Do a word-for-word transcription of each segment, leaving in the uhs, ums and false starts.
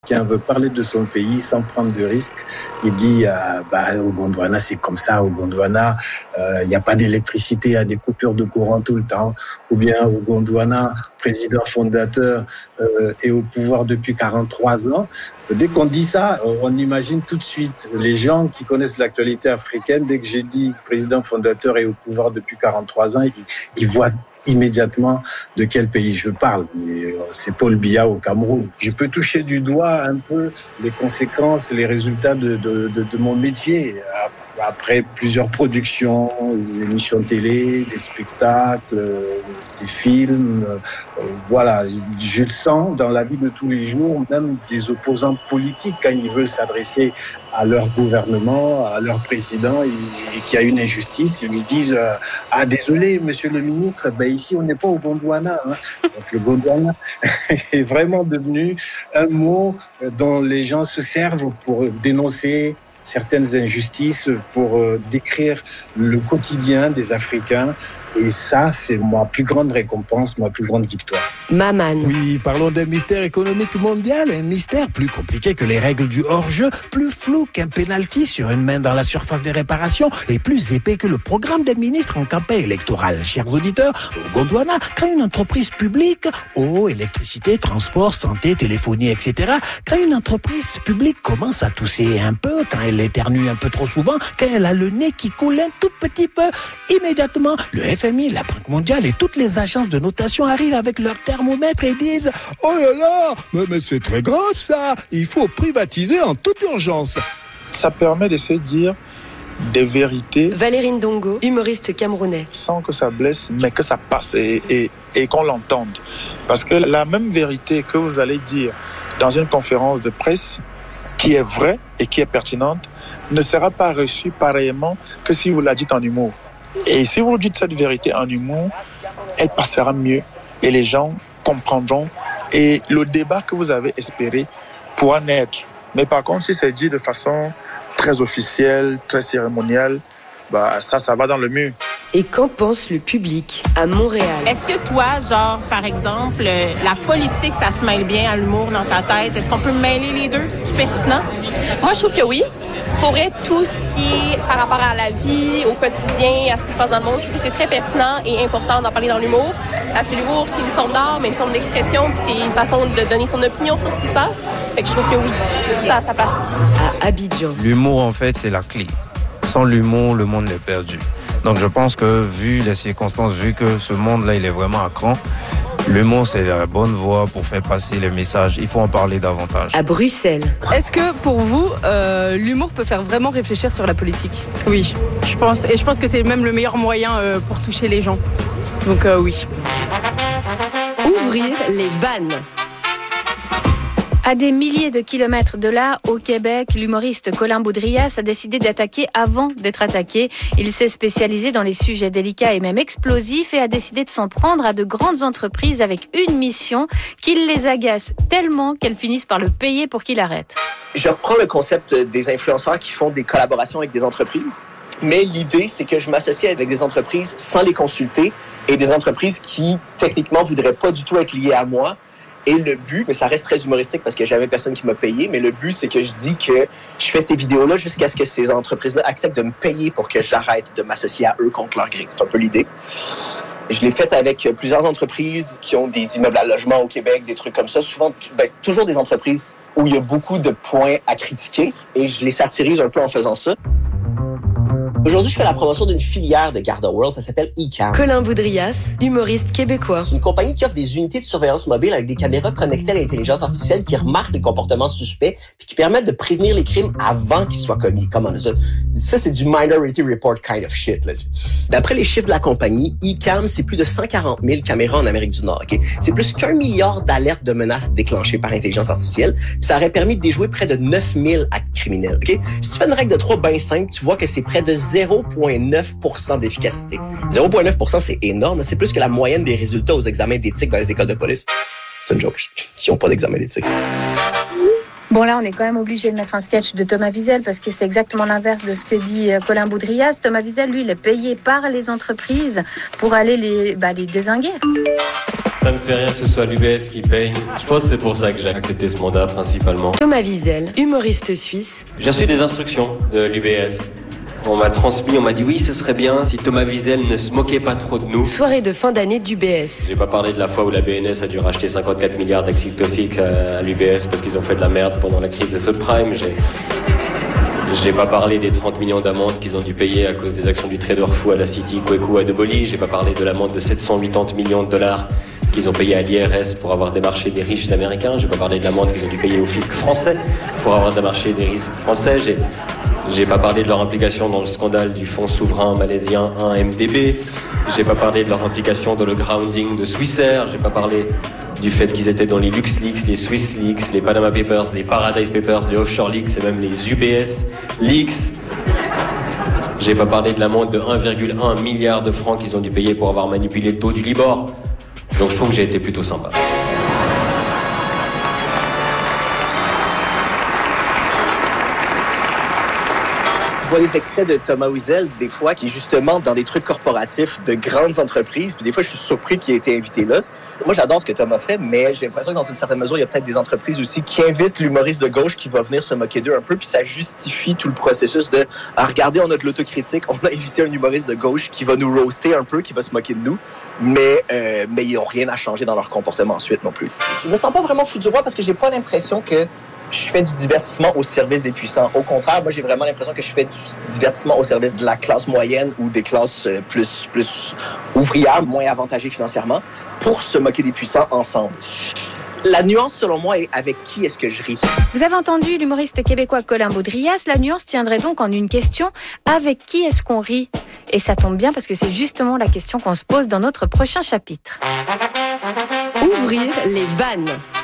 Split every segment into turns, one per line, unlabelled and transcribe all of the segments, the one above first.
Africain veut parler de son pays sans prendre de risques, il dit euh, bah, au Gondwana, c'est comme ça, au Gondwana, il euh, n'y a pas d'électricité, il y a des coupures de courant tout le temps. Ou bien au Gondwana, président fondateur euh, est au pouvoir depuis quarante-trois ans. Dès qu'on dit ça, on imagine tout de suite les gens qui connaissent l'actualité africaine. Dès que j'ai dit président fondateur est au pouvoir depuis quarante-trois ans, ils, ils voient immédiatement de quel pays je parle. Mais c'est Paul Biya au Cameroun. Je peux toucher du doigt un peu les conséquences, les résultats de, de, de, de mon métier. Après plusieurs productions, des émissions de télé, des spectacles, des films, euh, voilà, je le sens dans la vie de tous les jours, même des opposants politiques, quand ils veulent s'adresser à leur gouvernement, à leur président, et, et qu'il y a une injustice, ils lui disent euh, « Ah, désolé, monsieur le ministre, ben ici, on n'est pas au Gondwana. Hein. » Donc le Gondwana est vraiment devenu un mot dont les gens se servent pour dénoncer certaines injustices, pour euh, décrire le quotidien des Africains. Et ça, c'est ma plus grande récompense, ma plus grande victoire.
Maman.
Oui, parlons d'un mystère économique mondial, un mystère plus compliqué que les règles du hors-jeu, plus flou qu'un penalty sur une main dans la surface des réparations et plus épais que le programme des ministres en campagne électorale. Chers auditeurs, au Gondwana, quand une entreprise publique, eau, électricité, transport, santé, téléphonie, et cetera, quand une entreprise publique commence à tousser un peu, quand elle éternue un peu trop souvent, quand elle a le nez qui coule un tout petit peu, immédiatement, le F M I, la Banque mondiale et toutes les agences de notation arrivent avec leur thermomètre et disent « Oh là là, mais, mais c'est très grave ça, il faut privatiser en toute urgence ».
Ça permet de se dire des vérités.
Valérie Ndongo, humoriste camerounais.
Sans que ça blesse, mais que ça passe et, et, et qu'on l'entende. Parce que la même vérité que vous allez dire dans une conférence de presse, qui est vraie et qui est pertinente, ne sera pas reçue pareillement que si vous la dites en humour. Et si vous dites cette vérité en humour, elle passera mieux et les gens comprendront et le débat que vous avez espéré pourra naître. Mais par contre, si c'est dit de façon très officielle, très cérémoniale, bah ça, ça va dans le mur.
Et qu'en pense le public à Montréal?
Est-ce que toi, genre, par exemple, la politique, ça se mêle bien à l'humour dans ta tête? Est-ce qu'on peut mêler les deux? C'est-tu pertinent?
Moi, je trouve que oui. Pour vrai, tout ce qui est par rapport à la vie, au quotidien, à ce qui se passe dans le monde, je trouve que c'est très pertinent et important d'en parler dans l'humour. Parce que l'humour, c'est une forme d'art, mais une forme d'expression, puis c'est une façon de donner son opinion sur ce qui se passe. Fait que je trouve que oui, ça a sa place.
À Abidjan.
L'humour, en fait, c'est la clé. Sans l'humour, le monde est perdu. Donc je pense que, vu les circonstances, vu que ce monde-là, il est vraiment à cran, l'humour, c'est la bonne voie pour faire passer les messages. Il faut en parler davantage.
À Bruxelles.
Est-ce que, pour vous, euh, l'humour peut faire vraiment réfléchir sur la politique? Oui, je pense. Et je pense que c'est même le meilleur moyen euh, pour toucher les gens. Donc euh, oui.
Ouvrir les vannes.
À des milliers de kilomètres de là, au Québec, l'humoriste Colin Boudrias a décidé d'attaquer avant d'être attaqué. Il s'est spécialisé dans les sujets délicats et même explosifs et a décidé de s'en prendre à de grandes entreprises avec une mission, qu'il les agace tellement qu'elles finissent par le payer pour qu'il arrête.
Je reprends le concept des influenceurs qui font des collaborations avec des entreprises, mais l'idée, c'est que je m'associe avec des entreprises sans les consulter et des entreprises qui, techniquement, voudraient pas du tout être liées à moi. Et le but, mais ça reste très humoristique parce que j'avais personne qui m'a payé, mais le but, c'est que je dis que je fais ces vidéos-là jusqu'à ce que ces entreprises-là acceptent de me payer pour que j'arrête de m'associer à eux contre leur gré. C'est un peu l'idée. Je l'ai fait avec plusieurs entreprises qui ont des immeubles à logement au Québec, des trucs comme ça. Souvent, ben, toujours des entreprises où il y a beaucoup de points à critiquer et je les satirise un peu en faisant ça. Aujourd'hui, je fais la promotion d'une filière de Garda World, ça s'appelle eCam.
Colin Boudrias, humoriste québécois.
C'est une compagnie qui offre des unités de surveillance mobile avec des caméras connectées à l'intelligence artificielle qui remarquent les comportements suspects puis qui permettent de prévenir les crimes avant qu'ils soient commis. Comment ça? Ça, c'est du Minority Report kind of shit, là. D'après les chiffres de la compagnie, eCam, c'est plus de cent quarante mille caméras en Amérique du Nord, OK? C'est plus qu'un milliard d'alertes de menaces déclenchées par l'intelligence artificielle puis ça aurait permis de déjouer près de neuf mille actes criminels, OK? Si tu fais une règle de trois bien simple, tu vois que c'est près de zéro virgule neuf pour cent d'efficacité. zéro virgule neuf pour cent, c'est énorme. C'est plus que la moyenne des résultats aux examens d'éthique dans les écoles de police. C'est une joke. Ils n'ont pas d'examen d'éthique.
Bon, là, on est quand même obligé de mettre un sketch de Thomas Wiesel parce que c'est exactement l'inverse de ce que dit Colin Boudrias. Thomas Wiesel, lui, il est payé par les entreprises pour aller les, bah, les dézinguer.
Ça me fait rire que ce soit l'U B S qui paye. Je pense que c'est pour ça que j'ai accepté ce mandat principalement.
Thomas Wiesel, humoriste suisse.
J'ai reçu des instructions de l'U B S. On m'a transmis, on m'a dit oui, ce serait bien si Thomas Wiesel ne se moquait pas trop de nous.
Soirée de fin d'année d'U B S.
J'ai pas parlé de la fois où la B N S a dû racheter cinquante-quatre milliards d'actifs toxiques à l'U B S parce qu'ils ont fait de la merde pendant la crise des subprimes. J'ai... J'ai pas parlé des trente millions d'amendes qu'ils ont dû payer à cause des actions du trader fou à la City, Kweku à De Boli. J'ai pas parlé de l'amende de sept cent quatre-vingt-dix millions de dollars qu'ils ont payé à l'I R S pour avoir démarché des riches américains. J'ai pas parlé de l'amende qu'ils ont dû payer au fisc français pour avoir démarché des riches français. J'ai, j'ai pas parlé de leur implication dans le scandale du fonds souverain malaisien un M D B. J'ai pas parlé de leur implication dans le grounding de Swissair. J'ai pas parlé du fait qu'ils étaient dans les LuxLeaks, les SwissLeaks, les Panama Papers, les Paradise Papers, les Offshore Leaks et même les U B S Leaks. J'ai pas parlé de l'amende de un virgule un milliard de francs qu'ils ont dû payer pour avoir manipulé le taux du Libor. Donc je trouve que j'ai été plutôt sympa.
Je vois des extraits de Thomas Wiesel, des fois, qui est justement dans des trucs corporatifs de grandes entreprises. Puis des fois, je suis surpris qu'il ait été invité là. Moi, j'adore ce que Thomas fait, mais j'ai l'impression que dans une certaine mesure, il y a peut-être des entreprises aussi qui invitent l'humoriste de gauche qui va venir se moquer d'eux un peu. Puis ça justifie tout le processus de ah, regardez, on a de l'autocritique, on a invité un humoriste de gauche qui va nous roaster un peu, qui va se moquer de nous. Mais, euh, mais ils n'ont rien à changer dans leur comportement ensuite non plus. Je me sens pas vraiment fou du roi parce que j'ai pas l'impression que je fais du divertissement au service des puissants. Au contraire, moi, j'ai vraiment l'impression que je fais du divertissement au service de la classe moyenne ou des classes plus, plus ouvrières, moins avantagées financièrement, pour se moquer des puissants ensemble. La nuance, selon moi, est avec qui est-ce que je ris?
Vous avez entendu l'humoriste québécois Colin Baudrias. La nuance tiendrait donc en une question. Avec qui est-ce qu'on rit? Et ça tombe bien parce que c'est justement la question qu'on se pose dans notre prochain chapitre.
Ouvrir les vannes.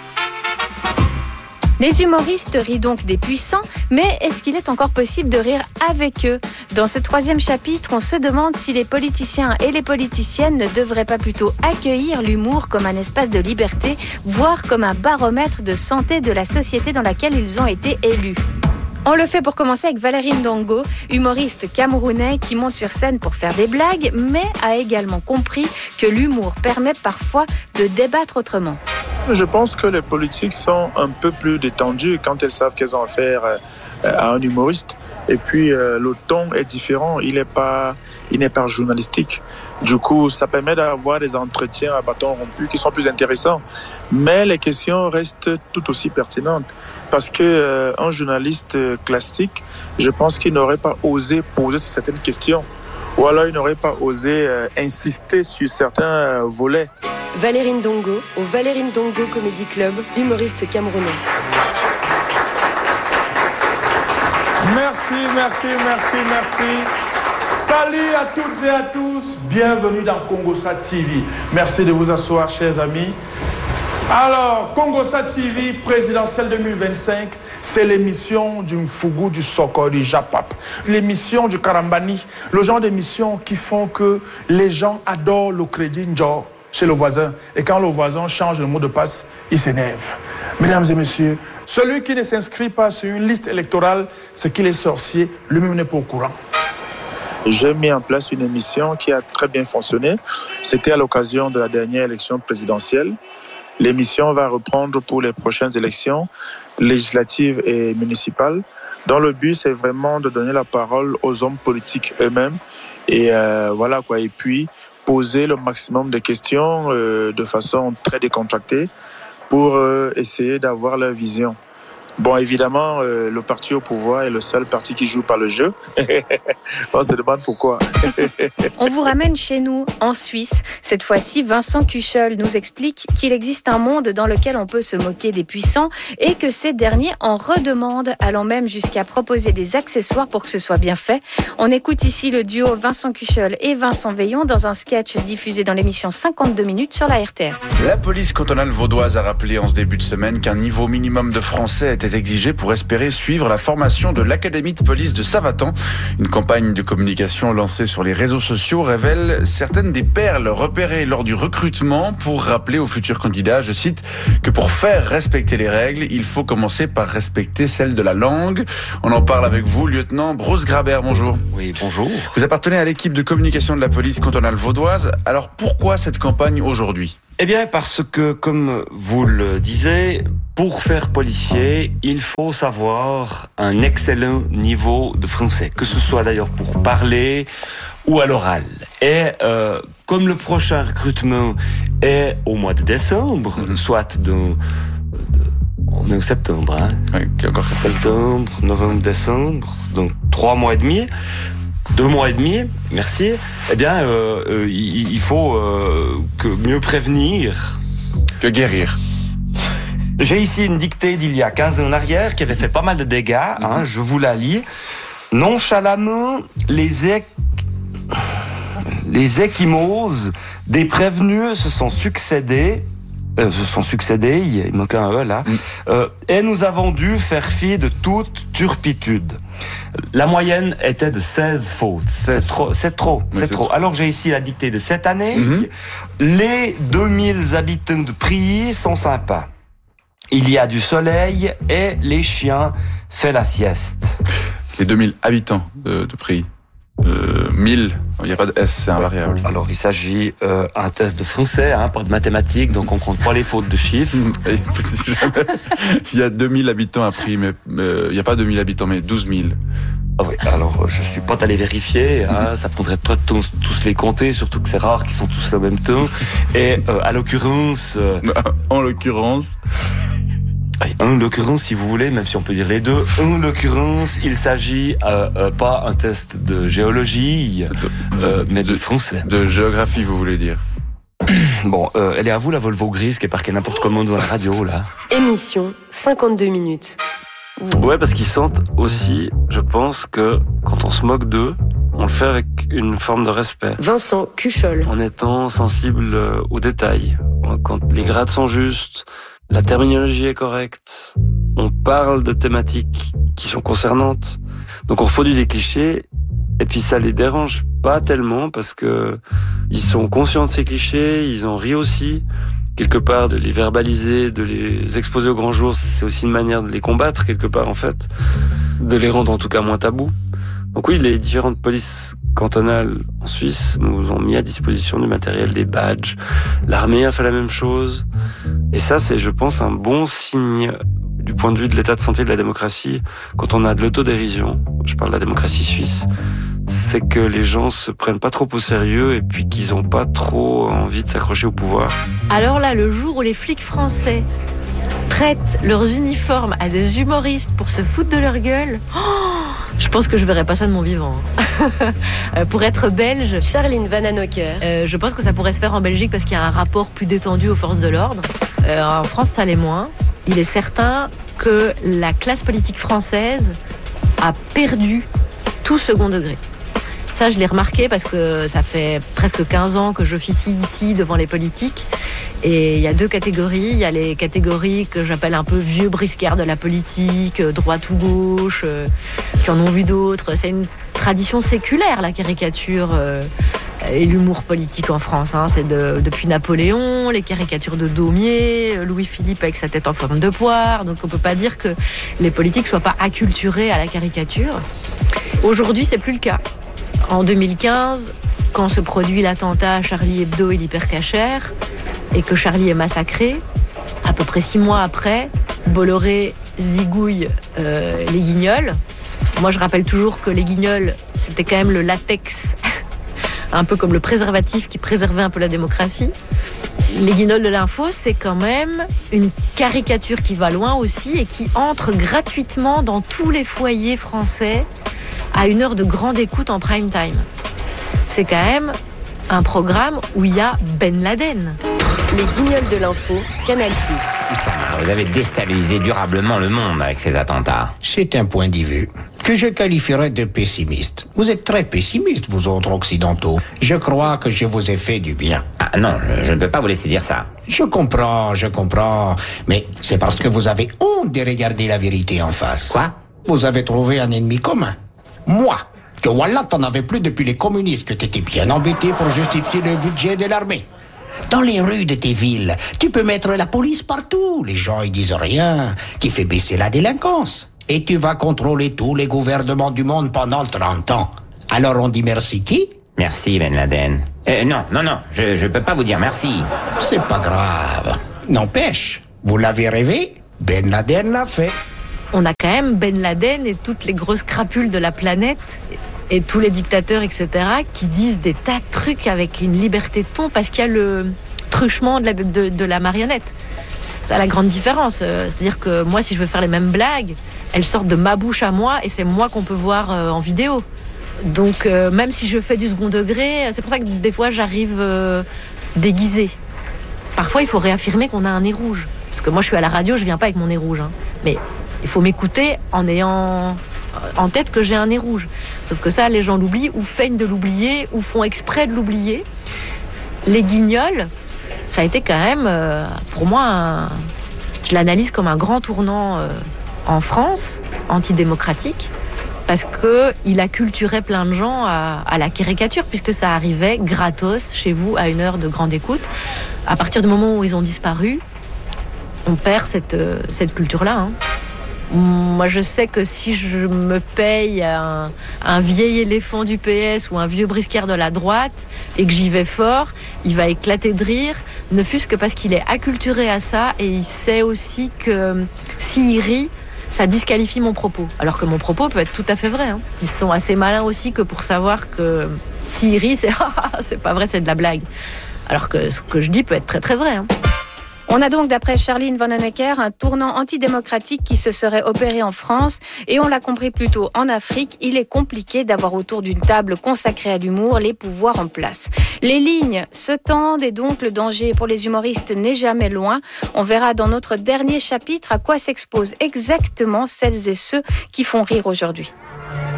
Les humoristes rient donc des puissants, mais est-ce qu'il est encore possible de rire avec eux? Dans ce troisième chapitre, on se demande si les politiciens et les politiciennes ne devraient pas plutôt accueillir l'humour comme un espace de liberté, voire comme un baromètre de santé de la société dans laquelle ils ont été élus. On le fait pour commencer avec Valérie Ndongo, humoriste camerounais qui monte sur scène pour faire des blagues, mais a également compris que l'humour permet parfois de débattre autrement.
Je pense que les politiques sont un peu plus détendues quand elles savent qu'elles ont affaire à un humoriste. Et puis, le ton est différent, il n'est pas, il n'est pas journalistique. Du coup, ça permet d'avoir des entretiens à bâton rompu qui sont plus intéressants. Mais les questions restent tout aussi pertinentes. Parce que euh, un journaliste classique, je pense qu'il n'aurait pas osé poser certaines questions. Ou alors il n'aurait pas osé euh, insister sur certains euh, volets.
Valérie Ndongo, au Valérie Ndongo Comedy Club, humoriste camerounais.
Merci, merci, merci, merci. Salut à toutes et à tous. Bienvenue dans Congosa T V. Merci de vous asseoir, chers amis. Alors, Congosa T V présidentielle deux mille vingt-cinq, c'est l'émission du Mfugu, du Soko, du Japap. L'émission du Karambani, le genre d'émission qui font que les gens adorent le crédit Njo chez le voisin. Et quand le voisin change le mot de passe, il s'énerve. Mesdames et messieurs, celui qui ne s'inscrit pas sur une liste électorale, c'est qu'il est sorcier, lui-même n'est pas au courant.
J'ai mis en place une émission qui a très bien fonctionné. C'était à l'occasion de la dernière élection présidentielle. L'émission va reprendre pour les prochaines élections législatives et municipales, dont le but, c'est vraiment de donner la parole aux hommes politiques eux-mêmes. Et euh, voilà quoi. Et puis, poser le maximum de questions euh, de façon très décontractée pour euh, essayer d'avoir leur vision. Bon, évidemment, euh, le parti au pouvoir est le seul parti qui joue par le jeu. On se demande pourquoi.
On vous ramène chez nous, en Suisse. Cette fois-ci, Vincent Kuchel nous explique qu'il existe un monde dans lequel on peut se moquer des puissants et que ces derniers en redemandent, allant même jusqu'à proposer des accessoires pour que ce soit bien fait. On écoute ici le duo Vincent Kuchel et Vincent Veillon dans un sketch diffusé dans l'émission cinquante-deux minutes sur la R T S.
La police cantonale vaudoise a rappelé en ce début de semaine qu'un niveau minimum de français était exigé pour espérer suivre la formation de l'Académie de police de Savatan. Une campagne de communication lancée sur les réseaux sociaux révèle certaines des perles repérées lors du recrutement pour rappeler aux futurs candidats, je cite, que pour faire respecter les règles, il faut commencer par respecter celles de la langue. On en parle avec vous, lieutenant Bruce Grabert, bonjour.
Oui, bonjour.
Vous appartenez à l'équipe de communication de la police cantonale vaudoise. Alors pourquoi cette campagne aujourd'hui ?
Eh bien, parce que, comme vous le disiez, pour faire policier, il faut savoir un excellent niveau de français, que ce soit d'ailleurs pour parler ou à l'oral. Et euh, comme le prochain recrutement est au mois de décembre, mmh. soit de, de... On est au septembre, hein.
Oui, encore
septembre, novembre, décembre, donc trois mois et demi. Deux mois et demi, merci. Eh bien, euh, euh, il, il faut euh, que mieux prévenir
que guérir.
J'ai ici une dictée d'il y a quinze ans en arrière qui avait fait pas mal de dégâts. Hein, je vous la lis. Nonchalamment, les éc... les échymoses des prévenus se sont succédés. Euh, se sont succédés, il manque un E là, mm. euh, et nous avons dû faire fi de toute turpitude. La moyenne était de seize fautes. C'est trop, c'est trop, oui, c'est, c'est trop. trop. Alors j'ai ici la dictée de cette année. Mm-hmm. Les deux mille habitants de Prilly sont sympas. Il y a du soleil et les chiens font la sieste.
Les deux mille habitants de, de Prilly. Euh, mille, il n'y a pas de S, c'est invariable.
Alors il s'agit euh, un test de français, hein, pas de mathématiques, donc on compte pas les fautes de chiffres.
Il y a deux mille habitants à Prilly, mais euh, il n'y a pas deux mille habitants, mais douze mille.
Ah oui, alors je suis pas allé vérifier, hein, ça prendrait trop de temps tous les compter, surtout que c'est rare qu'ils sont tous en même temps. Et euh, à l'occurrence... Euh,
en l'occurrence...
En l'occurrence, si vous voulez, même si on peut dire les deux, en l'occurrence, il s'agit euh, euh, pas un test de géologie, euh, mais de, de français.
De géographie, vous voulez dire.
Bon, euh, elle est à vous, la Volvo grise, qui est parquée n'importe comment dans la radio, là.
Émission, cinquante-deux minutes.
Ouais, parce qu'ils sentent aussi, je pense, que quand on se moque d'eux, on le fait avec une forme de respect.
Vincent Cuchol.
En étant sensible aux détails. Quand les grades sont justes, la terminologie est correcte, on parle de thématiques qui sont concernantes, donc on reproduit des clichés, et puis ça les dérange pas tellement parce que ils sont conscients de ces clichés, ils en rient aussi. Quelque part, de les verbaliser, de les exposer au grand jour, c'est aussi une manière de les combattre, quelque part en fait, de les rendre en tout cas moins tabous. Donc oui, les différentes polices cantonales en Suisse nous ont mis à disposition du matériel, des badges. L'armée a fait la même chose. Et ça, c'est, je pense, un bon signe du point de vue de l'état de santé de la démocratie. Quand on a de l'autodérision, je parle de la démocratie suisse, c'est que les gens se prennent pas trop au sérieux et puis qu'ils ont pas trop envie de s'accrocher au pouvoir.
Alors là, le jour où les flics français prêtent leurs uniformes à des humoristes pour se foutre de leur gueule, oh, je pense que je verrai pas ça de mon vivant. Pour être belge,
Charline Vananocker.
Euh, je pense que ça pourrait se faire en Belgique parce qu'il y a un rapport plus détendu aux forces de l'ordre. Euh, en France, ça l'est moins. Il est certain que la classe politique française a perdu tout second degré. Ça, je l'ai remarqué parce que ça fait presque quinze ans que j'officie ici devant les politiques. Et il y a deux catégories. Il y a les catégories que j'appelle un peu vieux briscards de la politique, droite ou gauche, euh, qui en ont vu d'autres. C'est une tradition séculaire, la caricature euh, et l'humour politique en France. Hein. C'est de, depuis Napoléon, les caricatures de Daumier, Louis-Philippe avec sa tête en forme de poire. Donc on peut pas dire que les politiques soient pas acculturés à la caricature. Aujourd'hui, c'est plus le cas. En deux mille quinze, quand se produit l'attentat à Charlie Hebdo et l'hypercachère, et que Charlie est massacré, à peu près six mois après, Bolloré zigouille euh, les guignols. Moi, je rappelle toujours que les guignols, c'était quand même le latex, un peu comme le préservatif qui préservait un peu la démocratie. Les guignols de l'info, c'est quand même une caricature qui va loin aussi et qui entre gratuitement dans tous les foyers français à une heure de grande écoute en prime time. C'est quand même un programme où il y a Ben Laden.
Les guignols de l'info, Canal plus.
Vous avez déstabilisé durablement le monde avec ces attentats.
C'est un point de vue que je qualifierais de pessimiste. Vous êtes très pessimiste, vous autres occidentaux. Je crois que je vous ai fait du bien.
Ah non, je ne peux pas vous laisser dire ça.
Je comprends, je comprends. Mais c'est parce que vous avez honte de regarder la vérité en face.
Quoi ?
Vous avez trouvé un ennemi commun. Moi, que voilà, t'en avais plus depuis les communistes, que t'étais bien embêté pour justifier le budget de l'armée. Dans les rues de tes villes, tu peux mettre la police partout. Les gens, ils disent rien. Tu fais baisser la délinquance. Et tu vas contrôler tous les gouvernements du monde pendant trente ans. Alors on dit merci qui ?
Merci Ben Laden. Euh, non, non, non, je je peux pas vous dire merci.
C'est pas grave. N'empêche, vous l'avez rêvé, Ben Laden l'a fait.
On a quand même Ben Laden et toutes les grosses crapules de la planète et tous les dictateurs, et cetera, qui disent des tas de trucs avec une liberté de ton parce qu'il y a le truchement de la, de, de la marionnette. C'est la grande différence. C'est-à-dire que moi, si je veux faire les mêmes blagues, elles sortent de ma bouche à moi et c'est moi qu'on peut voir en vidéo. Donc, euh, même si je fais du second degré, c'est pour ça que des fois, j'arrive euh, déguisée. Parfois, il faut réaffirmer qu'on a un nez rouge. Parce que moi, je suis à la radio, je viens pas avec mon nez rouge. Hein. Mais il faut m'écouter en ayant en tête que j'ai un nez rouge. Sauf que ça, les gens l'oublient, ou feignent de l'oublier, ou font exprès de l'oublier. Les guignols, ça a été quand même, euh, pour moi, un... je l'analyse comme un grand tournant euh, en France, antidémocratique. Parce qu'il acculturait plein de gens à, à la caricature, puisque ça arrivait gratos chez vous à une heure de grande écoute. À partir du moment où ils ont disparu, on perd cette, cette culture-là. Hein. Moi, je sais que si je me paye un, un vieil éléphant du P S ou un vieux briscard de la droite et que j'y vais fort, il va éclater de rire, ne fût-ce que parce qu'il est acculturé à ça et il sait aussi que s'il rit, ça disqualifie mon propos. Alors que mon propos peut être tout à fait vrai. Hein. Ils sont assez malins aussi que pour savoir que s'ils rient, c'est c'est pas vrai, c'est de la blague. Alors que ce que je dis peut être très très vrai. Hein.
On a donc, d'après Charline Vanhoenacker, un tournant antidémocratique qui se serait opéré en France. Et on l'a compris plus tôt, en Afrique, il est compliqué d'avoir autour d'une table consacrée à l'humour les pouvoirs en place. Les lignes se tendent et donc le danger pour les humoristes n'est jamais loin. On verra dans notre dernier chapitre à quoi s'exposent exactement celles et ceux qui font rire aujourd'hui.